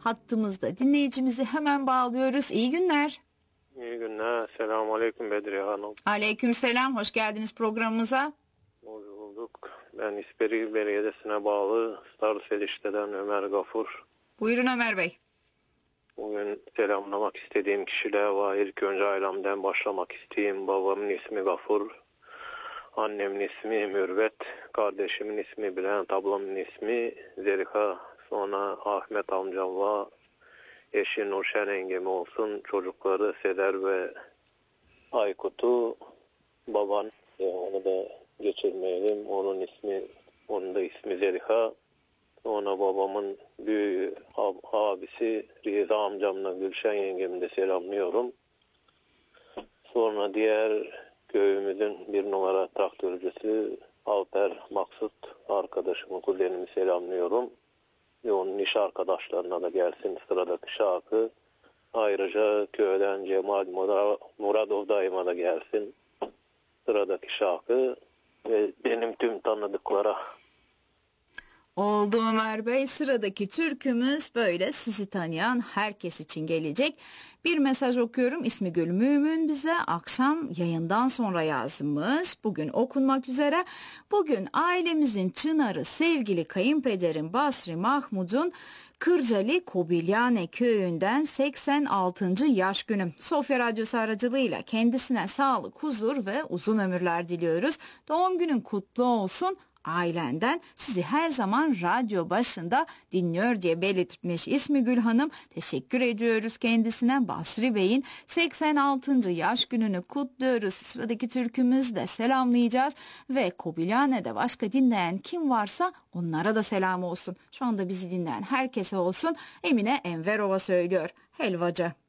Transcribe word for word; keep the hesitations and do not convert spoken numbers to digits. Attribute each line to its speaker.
Speaker 1: hattımızda dinleyicimizi hemen bağlıyoruz. İyi günler.
Speaker 2: İyi günler. Selamun Aleyküm Bedriye Hanım.
Speaker 1: Aleyküm selam. Hoş geldiniz programımıza.
Speaker 2: Hoş bulduk. Ben İsperi Belediyesi'ne bağlı Starselişte'den Ömer Gafur.
Speaker 1: Buyurun Ömer Bey.
Speaker 2: Bugün selamlamak istediğim kişiler var. İlk önce ailemden başlamak isteyeyim. Babamın ismi Gafur. Annemin ismi Mürvet. Kardeşimin ismi Bülent. Ablamın ismi Zeliha. Sonra Ahmet amcam var. Eşi Nurşen yengem olsun. Çocukları Seder ve Aykut'u. Baban, ya onu da geçirmeyelim. Onun ismi, onun da ismi Zeliha. Sonra babamın büyüğü abisi Riza amcamla Gülşen yengemi de selamlıyorum. Sonra diğer köyümüzün bir numara traktörcüsü Alper Maksut arkadaşımı, kuzenimi selamlıyorum. Ve onun iş arkadaşlarına da gelsin sıradaki şarkı. Ayrıca köyden Cemal Muradov dayıma da gelsin sıradaki şarkı. Ve benim tüm tanıdıklara.
Speaker 1: Oldu Ömer Bey. Sıradaki türkümüz böyle sizi tanıyan herkes için gelecek. Bir mesaj okuyorum. İsmi Gül Mümin bize akşam yayından sonra yazmış. Bugün okunmak üzere. Bugün ailemizin çınarı sevgili kayınpederim Basri Mahmud'un Kırcalı Kobilyane köyünden seksen altıncı yaş günü. Sofya Radyosu aracılığıyla kendisine sağlık, huzur ve uzun ömürler diliyoruz. Doğum günün kutlu olsun. Ailenden sizi her zaman radyo başında dinliyor diye belirtmiş ismi Gül Hanım. Teşekkür ediyoruz kendisine. Basri Bey'in seksen altıncı yaş gününü kutluyoruz. Sıradaki türkümüzü de selamlayacağız ve Kobilyane'de başka dinleyen kim varsa onlara da selam olsun. Şu anda bizi dinleyen herkese olsun. Emine Enverova söylüyor. Helvacı.